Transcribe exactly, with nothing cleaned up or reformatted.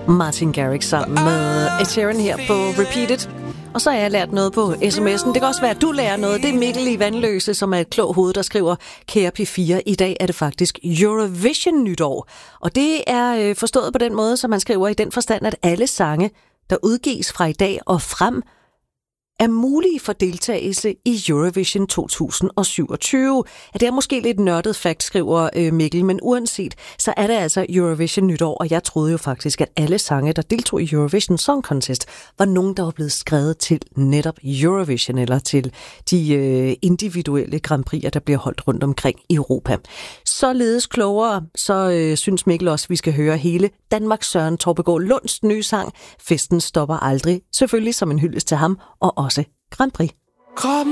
Martin Garrix sammen med Ed Sheeran her på Repeated. Og så har jeg lært noget på sms'en. Det kan også være, at du lærer noget. Det er Mikkel i Vandløse, som er et klog hoved, der skriver: Kære P fire, i dag er det faktisk Eurovision-nytår. Og det er forstået på den måde, som man skriver i den forstand, at alle sange, der udgives fra i dag og frem, er mulige for deltagelse i Eurovision to tusind syvogtyve. Ja, det er måske lidt nørdet fakt, skriver øh, Mikkel, men uanset, så er det altså Eurovision nytår, og jeg troede jo faktisk, at alle sange, der deltog i Eurovision Song Contest, var nogen, der var blevet skrevet til netop Eurovision, eller til de øh, individuelle Grand Prix'er, der bliver holdt rundt omkring i Europa. Således klogere, så øh, synes Mikkel også, vi skal høre hele Danmarks Søren Torpegaard Lunds nye sang, Festen stopper aldrig, selvfølgelig som en hyldest til ham, og også Grand Prix. Kom